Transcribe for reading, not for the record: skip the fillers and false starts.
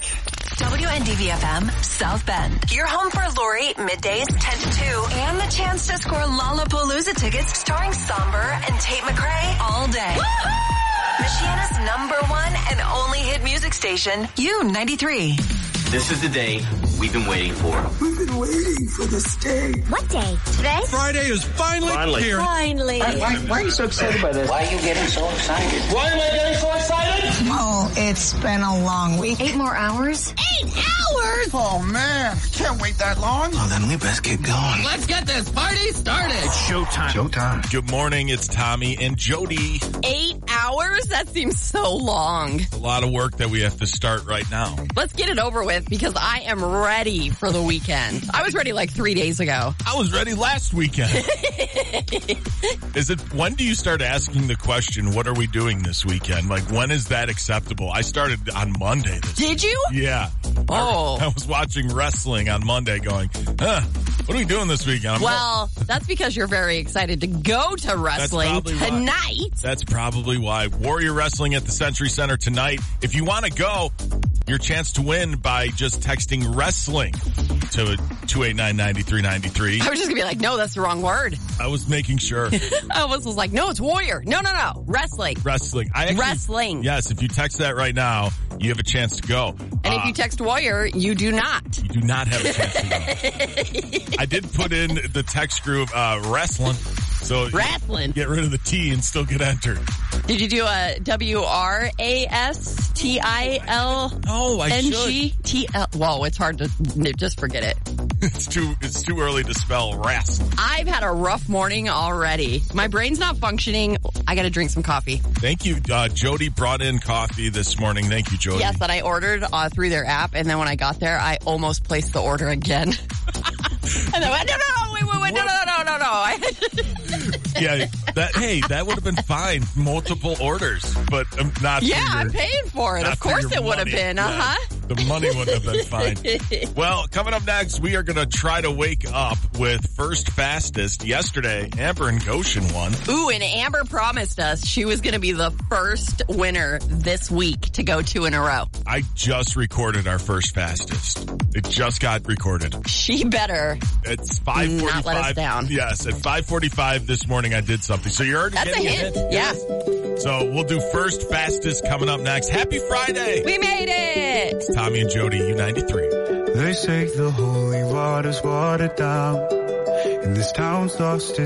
WNDV-FM, South Bend. Your home for Lori, middays 10 to 2, and the chance to score Lollapalooza tickets starring Somber and Tate McRae all day. Woo-hoo! Michiana's #1 and only hit music station, U93. This is the day we've been waiting for. We've been waiting for this day. What day? Today? Friday is finally here. Finally. Why are you so excited by this? Why are you getting so excited? Why am I getting so excited? Oh, it's been a long week. 8 more hours? 8 hours? Oh, man. Can't wait that long. Oh, then we best get going. Let's get this party started. Showtime. Good morning. It's Tommy and Jody. 8 hours? That seems so long. A lot of work that we have to start right now. Let's get it over with because I am ready for the weekend. I was ready like 3 days ago. I was ready last weekend. When do you start asking the question, what are we doing this weekend? Like, when is that acceptable? I started on Monday. Did you? Yeah. Oh. I was watching wrestling on Monday going, what are we doing this weekend? That's because you're very excited to go to wrestling tonight. That's probably why. Warrior Wrestling at the Century Center tonight. If you want to go, your chance to win by just texting wrestling to 289-9393. I was just going to be like, no, that's the wrong word. I was making sure. I was like, no, it's warrior. No. Wrestling. Wrestling. Wrestling. Yes, if you text that right now, you have a chance to go. And if you text warrior, you do not. You do not have a chance to go. I did put in the text group wrestling. So wrestling. Get rid of the T and still get entered. Did you do a WRASTILNG? Oh, I should. TL. Whoa, it's hard to just forget it. It's too early to spell wrestling. I've had a rough morning already. My brain's not functioning. I got to drink some coffee. Thank you. Jody brought in coffee this morning. Thank you, Jody. Yes, that I ordered through their app, and then when I got there, I almost placed the order again. And then I went, wait, no. Yeah, that would have been fine. Multiple orders, but not. Yeah, I'm paying for it. Of course it would have been. Yeah, the money would have been fine. Well, coming up next, we are going to try to wake up with First Fastest. Yesterday, Amber and Goshen won. Ooh, and Amber promised us she was going to be the first winner this week to go 2 in a row. I just recorded our First Fastest. It just got recorded. She better. It's 5:45. Not let us down. Yes, at 5:45 this morning I did something. So you're already getting a hint. Yeah. So we'll do First Fastest coming up next. Happy Friday. We made it. It's Tommy and Jody, U93. They say the holy water's watered down, and this town's lost its